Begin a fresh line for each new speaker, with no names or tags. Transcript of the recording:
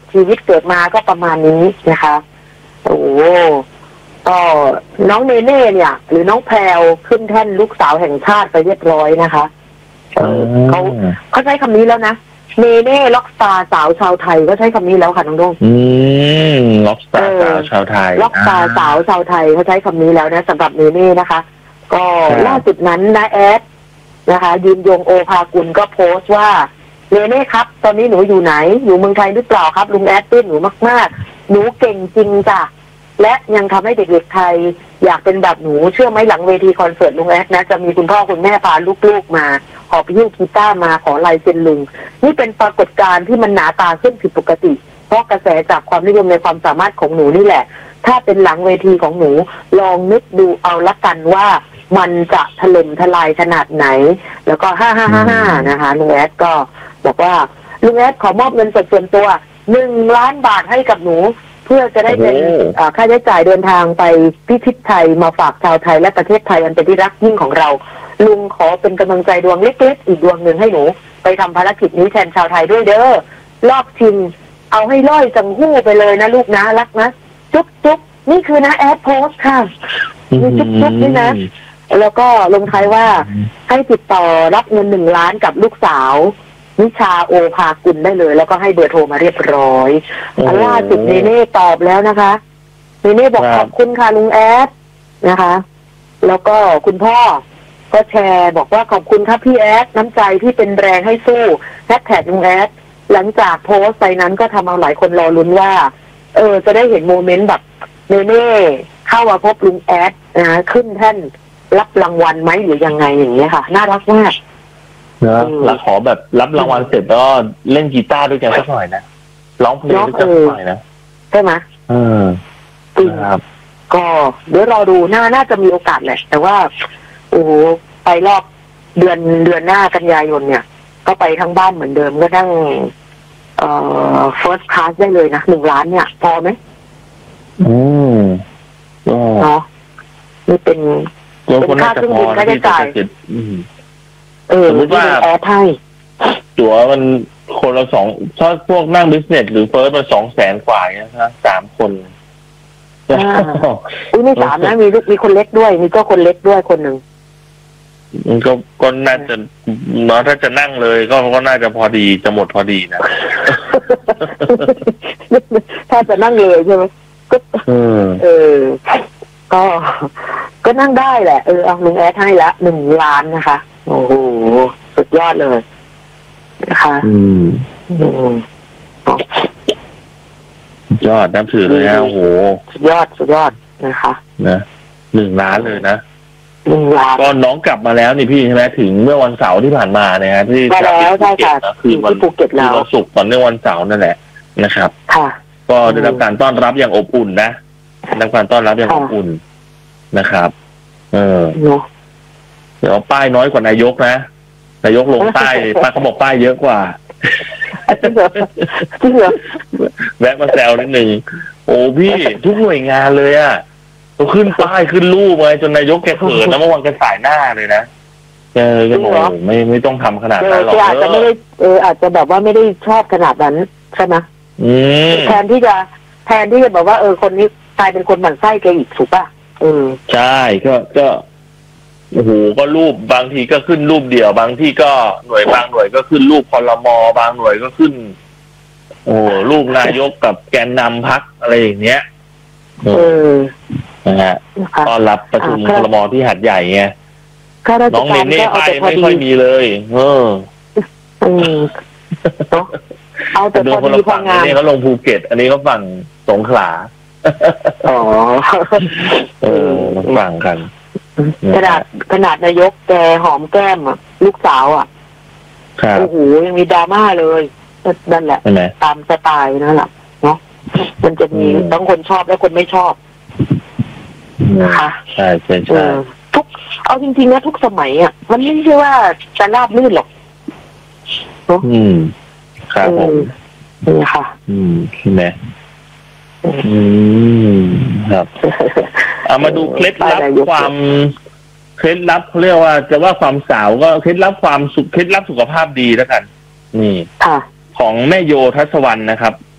ชีวิตเกิดมาก็ประมาณนี้นะคะโอ้ก็น้องเนเน่เนี่ยหรือน้องแพรวขึ้นแท่นลูกสาวแห่งชาติไปเรียบร้อยนะคะเขาใช้คำนี้แล้วนะเนเน่ล็อกสตาร์สาวชาวไทยก็ใช้คำนี้แล้วค่ะน้องดง
ล็อกสตาร์สาวชาวไทย
ล็อกสตาร์สาวชาวไทยเขาใช้คำนี้แล้วนะสำหรับเนเน่นะคะก็ล่าสุดนั้นนะแอดนะคะยืนยงโอภากุลก็โพสต์ว่าเนเน่ครับตอนนี้หนูอยู่ไหนอยู่เมืองไทยหรือเปล่าครับลุงแอดตื้นหนูมากๆหนูเก่งจริงจ้ะและยังทำให้เด็กๆไทยอยากเป็นแบบหนูเชื่อไหมหลังเวทีคอนเสิร์ตลุงแอดนะจะมีคุณพ่อคุณแม่พาลูกๆมาขอไปยิ้วกีตาร์มาขอลายเซ็นลุงนี่เป็นปรากฏการณ์ที่มันหนาตาขึ้นผิดปกติเพราะกระแสจากความนิยมในความสามารถของหนูนี่แหละถ้าเป็นหลังเวทีของหนูลองนึกดูเอาละกันว่ามันจะถล่มทลายขนาดไหนแล้วก็555นะคะลุงแอดก็บอกว่าลุงแอดขอมอบเงินสดส่วนตัว1 ล้านบาทให้กับหนูเพื่อจะได้เป็นค่าใช้จ่ายเดินทางไปพิชิตไทยมาฝากชาวไทยและประเทศไทยอันเป็นที่รักยิ่งของเราลุงขอเป็นกำลังใจดวงเล็กๆอีกดวงหนึ่งให้หนูไปทำภารกิจนี้แทนชาวไทยด้วยเด้อรอบชิงเอาให้ร้อยจังหู้ไปเลยนะลูกนะรักนะจุ๊บจุ๊บนี่คือนะแอดโพสค่ะมีจุ๊บจุ๊บนี่นะแล้วก็ลงท้ายว่าให้ติดต่อรับเงิน1 ล้านกับลูกสาวนิชาโอภากุลได้เลยแล้วก็ให้เบอร์โทรมาเรียบร้อยล่าสุดเนเน่ตอบแล้วนะคะเนเน่บอกขอบคุณค่ะลุงแอดนะคะแล้วก็คุณพ่อก็แชร์บอกว่าขอบคุณครับพี่แอดน้ำใจที่เป็นแรงให้สู้แฮชแท็กลุงแอดหลังจากโพสต์ไปนั้นก็ทำเอาหลายคนรอลุ้นว่าจะได้เห็นโมเมนต์แบบเนเน่เข้ามาพบลุงแอดนะขึ้นแท่นรับรางวัลไหมหรือยังไงอย่างเงี้ยค่ะน่ารักมาก
นะหลักขอแบบรับรางวัลเสร็จแล้วเล่นกีตาร์ด้วยกันสักหน่อยนะร้องเพลงด้วยกันสักหน่อยนะ
ใช่ไหม
ครับ
ก็เดี๋ยวรอดูน่าจะมีโอกาสแหละแต่ว่าโอ้โหไปรอบเดือนหน้ากันยายนเนี่ยก็ไปทั้งบ้านเหมือนเดิมก็นั่งfirst class ได้เลยนะ1 ล้านเนี่ยพอไหมเนาะนี่เป็นค่าเครื่องบินค่าใช้จ่ายสมมติว่าแอร์ไทย
ตั๋วมันคนละ2ถ้าพวกนั่งบิสเนสหรือเฟิร์สมัน200,000 กว่าเนี่ยนะ3 คน
ไม่3นะมีคนเล็กด้วยมีก็คนเล็กด้วยคนหนึ่ง
มันก็น่าจะเนาะถ้าจะนั่งเลยก็น่าจะพอดีจะหมดพอดีนะ
ถ้าจะนั่งเลยใช่ไหมก็นั่งได้แหละเอาลุงแอดให้ละ1 ล้านนะคะโอ้โหสุดยอดเลยนะคะ
ยอดนับถือเลยนะโอ้โห
สุดยอดนะคะ
นะ1 ล้านเลยนะ
1 ล้าน
ก็น้องกลับมาแล้วนี่พี่ใช่ไหมถึงเมื่อวันเสาร์ที่ผ่านมาเนี่ยฮะที่
มาแล้วใช่ค่ะ
คือวันศุกร์ตอนเนื่องวันเสาร์นั่นแหละนะครับ
ค่ะ
ก็ได้รับการต้อนรับอย่างอบอุ่นนะได้รับการต้อนรับอย่างอบอุ่นนะครับเดี๋ยวป้ายน้อยกว่านายกนะนายกลงป้ายป้าเขาบอกป้ายเยอะกว่า
จริงเหรอ
แวะมาแซวนิดนึงโอ้พี่ทุกหน่วยงานเลยอ่ะก็ขึ้นป้ายขึ้นรูปเลยจนนายกแกเขินนะเมื่อวานแกสายหน้าเลยนะแกบอกไม่ต้องทำขนาดนั้นหรอก
อาจจะไม่ได้อาจจะแบบว่าไม่ได้ชอบขนาดนั้นใช่ไหมแทนที่จะแบบว่าคนนี้กลายเป็นคนหมั่นไส้แกอีกถูกป่ะ
ใช่ก็โอ้โหก็รูปบางทีก็ขึ้นรูปเดียวบางที่ก็บางหน่วยก็ขึ้นรูปครม.บางหน่วยก็ขึ้นรูปนายกกับแกนนำพรรคอะไรอย่างเงี้ยนะฮะต้อนรับประชุมครม.ที่หาดใหญ่ไงน้องเนเน่ไปไม่ค่อยมีเลย
เอาแต่พอดีพองาม
นี่เขาลงภูเก็ตอันนี้เขาฝั่งสงขลาฝั่งกัน
ขนาดนายกแกหอมแก้มลูกสาวโอ้โหยังมีดราม่าเลยนั่นแหละตามสไตล์นั่นแหละเนาะมันจะมีทั้งคนชอบและคนไม่ชอบนะคะ
ใช่
ทุกเอาจริงๆนะทุกสมัยมันไม่ใช่ว่าจะราบลื่นหรอก
ครับผม
นี่ค่ะ
ใช่ไหมครับเอามาดูเคล็ดลับความเคล็ดลับเขาเรียกว่าจะว่าความสาวก็เคล็ดลับความสุขเคล็ดลับสุขภาพดีแล้วกันนี่ของแม่โยทัศวรรณนะครับ